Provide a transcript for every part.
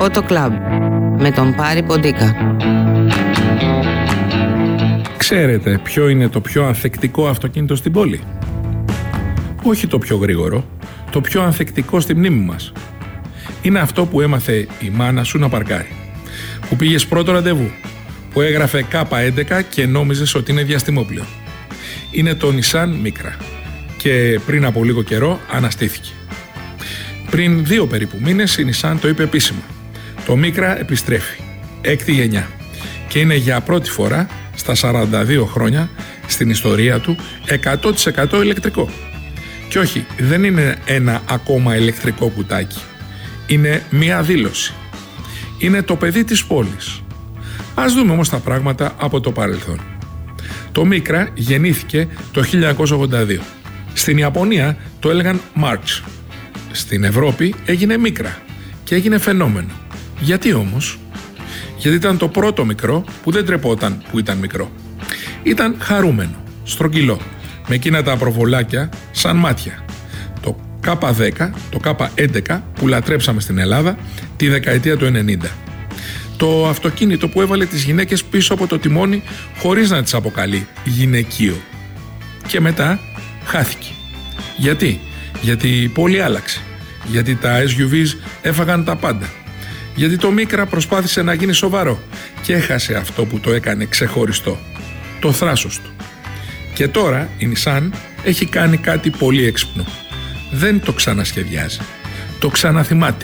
Auto Club με τον Πάρη Ποντίκα. Ξέρετε ποιο είναι το πιο ανθεκτικό αυτοκίνητο στην πόλη? Όχι το πιο γρήγορο, το πιο ανθεκτικό στη μνήμη μας. Είναι αυτό που έμαθε η μάνα σου να παρκάρει, που πήγες πρώτο ραντεβού, που έγραφε K11 και νόμιζες ότι είναι διαστημόπλαιο. Είναι το Nissan Micra και πριν από λίγο καιρό αναστήθηκε. Πριν 2 περίπου μήνες η Nissan το είπε επίσημα. Το Micra επιστρέφει, 6η γενιά, και είναι για πρώτη φορά στα 42 χρόνια στην ιστορία του 100% ηλεκτρικό. Και όχι, δεν είναι ένα ακόμα ηλεκτρικό κουτάκι. Είναι μία δήλωση. Είναι το παιδί της πόλης. Ας δούμε όμως τα πράγματα από το παρελθόν. Το Micra γεννήθηκε το 1982. Στην Ιαπωνία το έλεγαν March. Στην Ευρώπη έγινε Micra και έγινε φαινόμενο. Γιατί όμως? Γιατί ήταν το πρώτο μικρό που δεν τρεπόταν που ήταν μικρό. Ήταν χαρούμενο, στρογγυλό, με εκείνα τα προβολάκια σαν μάτια. Το K10, το K11 που λατρέψαμε στην Ελλάδα τη δεκαετία του 90. Το αυτοκίνητο που έβαλε τις γυναίκες πίσω από το τιμόνι χωρίς να τις αποκαλεί γυναικείο. Και μετά χάθηκε. Γιατί? Γιατί η πόλη άλλαξε. Γιατί τα SUVs έφαγαν τα πάντα. Γιατί το Micra προσπάθησε να γίνει σοβαρό και έχασε αυτό που το έκανε ξεχωριστό. Το θράσος του. Και τώρα η Nissan έχει κάνει κάτι πολύ έξυπνο. Δεν το ξανασχεδιάζει. Το ξαναθυμάται.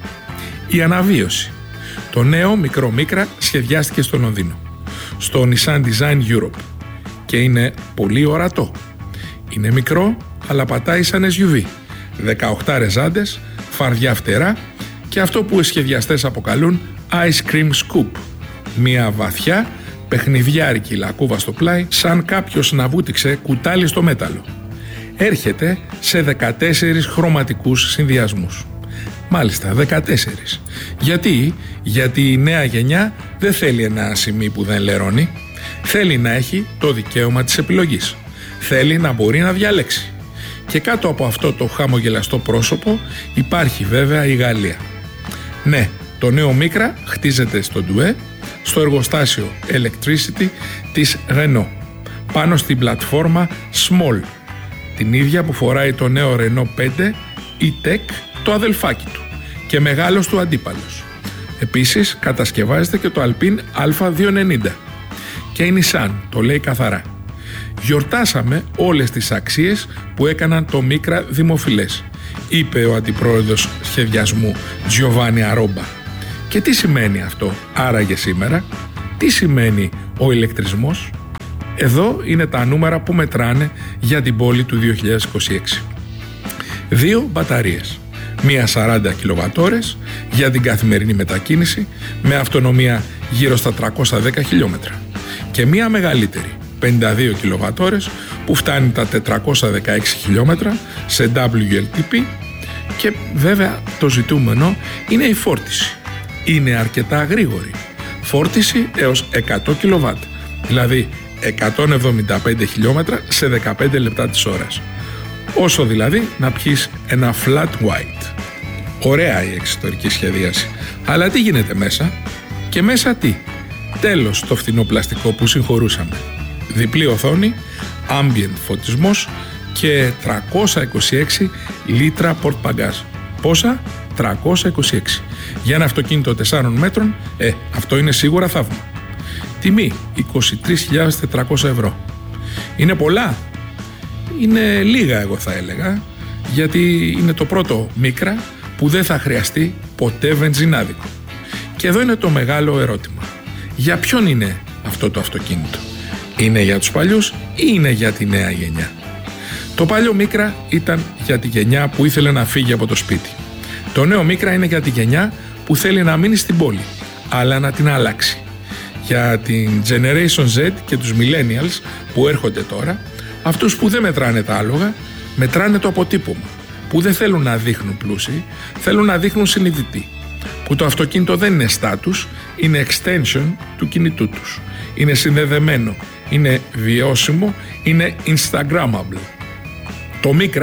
Η αναβίωση. Το νέο μικρό Micra σχεδιάστηκε στο Λονδίνο, στο Nissan Design Europe, και είναι πολύ ορατό. Είναι μικρό, αλλά πατάει σαν SUV. 18 ρεζάντες, φαρδιά φτερά και αυτό που οι σχεδιαστές αποκαλούν Ice Cream Scoop. Μια βαθιά, παιχνιδιάρικη λακκούβα στο πλάι, σαν κάποιος να βούτυξε κουτάλι στο μέταλλο. Έρχεται σε 14 χρωματικούς συνδυασμούς. Μάλιστα, 14. Γιατί η νέα γενιά δεν θέλει ένα ασημί που δεν λερώνει. Θέλει να έχει το δικαίωμα της επιλογής. Θέλει να μπορεί να διαλέξει. Και κάτω από αυτό το χαμογελαστό πρόσωπο υπάρχει βέβαια η Γαλλία. Ναι, το νέο Micra χτίζεται στο Douai, στο εργοστάσιο Electricity της Renault, πάνω στην πλατφόρμα Small, την ίδια που φοράει το νέο Renault 5 E-Tech, το αδελφάκι του και μεγάλος του αντίπαλος. Επίσης κατασκευάζεται και το Alpine A290 και η Nissan το λέει καθαρά. Γιορτάσαμε όλες τις αξίες που έκαναν το Micra δημοφιλές, είπε ο αντιπρόεδρος σχεδιασμού Giovanni Aroba. Και τι σημαίνει αυτό άραγε σήμερα? Τι σημαίνει ο ηλεκτρισμός? Εδώ είναι τα νούμερα που μετράνε για την πόλη του 2026. 2 μπαταρίες, μία 40 κιλοβατόρες για την καθημερινή μετακίνηση με αυτονομία γύρω στα 310 χιλιόμετρα και μία μεγαλύτερη, 52 κιλοβατόρες που φτάνει τα 416 χιλιόμετρα σε WLTP. Και βέβαια το ζητούμενο είναι η φόρτιση. Είναι αρκετά γρήγορη. Φόρτιση έως 100 κιλοβάτ, δηλαδή 175 χιλιόμετρα σε 15 λεπτά της ώρας. Όσο δηλαδή να πιεις ένα flat white. Ωραία η εξωτερική σχεδίαση. Αλλά τι γίνεται μέσα? Και μέσα τι? Τέλος το φθηνό πλαστικό που συγχωρούσαμε. Διπλή οθόνη, ambient φωτισμός και 326 λίτρα porte-bagages. Πόσα? 326. Για ένα αυτοκίνητο 4 μέτρων, αυτό είναι σίγουρα θαύμα. Τιμή 23.400 ευρώ. Είναι πολλά? Είναι λίγα, εγώ θα έλεγα, γιατί είναι το πρώτο Micra που δεν θα χρειαστεί ποτέ βενζινάδικο. Και εδώ είναι το μεγάλο ερώτημα. Για ποιον είναι αυτό το αυτοκίνητο? Είναι για τους παλιούς ή είναι για τη νέα γενιά? Το παλιό Micra ήταν για τη γενιά που ήθελε να φύγει από το σπίτι. Το νέο Micra είναι για τη γενιά που θέλει να μείνει στην πόλη, αλλά να την αλλάξει. Για την Generation Z και τους Millennials που έρχονται τώρα, αυτούς που δεν μετράνε τα άλογα, μετράνε το αποτύπωμα, που δεν θέλουν να δείχνουν πλούσιοι, θέλουν να δείχνουν συνειδητοί, που το αυτοκίνητο δεν είναι status, είναι extension του κινητού τους, είναι συνδεδεμένο, είναι βιώσιμο, είναι instagrammable. Το Micra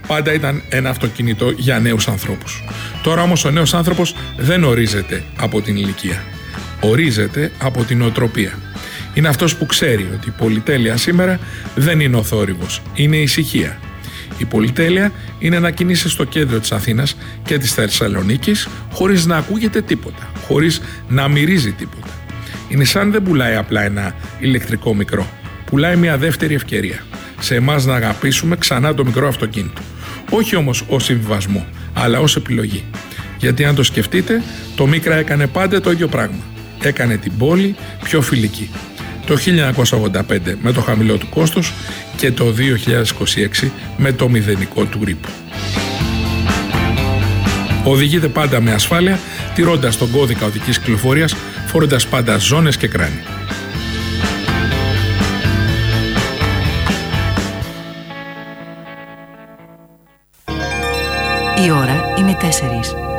πάντα ήταν ένα αυτοκίνητο για νέους ανθρώπους. Τώρα όμως ο νέος άνθρωπος δεν ορίζεται από την ηλικία. Ορίζεται από την νοοτροπία. Είναι αυτός που ξέρει ότι η πολυτέλεια σήμερα δεν είναι ο θόρυβος, είναι η ησυχία. Η πολυτέλεια είναι να κινείσαι στο κέντρο της Αθήνας και της Θεσσαλονίκης χωρίς να ακούγεται τίποτα, χωρίς να μυρίζει τίποτα. Η Nissan δεν πουλάει απλά ένα ηλεκτρικό μικρό. Πουλάει μια δεύτερη ευκαιρία σε εμάς να αγαπήσουμε ξανά το μικρό αυτοκίνητο. Όχι όμως ως συμβιβασμό, αλλά ως επιλογή. Γιατί αν το σκεφτείτε, το Micra έκανε πάντα το ίδιο πράγμα. Έκανε την πόλη πιο φιλική. Το 1985 με το χαμηλό του κόστος και το 2026 με το μηδενικό του ρήπο. Οδηγείτε πάντα με ασφάλεια, τηρώντας τον κώδικα οδικής κυκλοφορίας, φορώντας πάντα ζώνες και κράνη. Η ώρα είναι 4.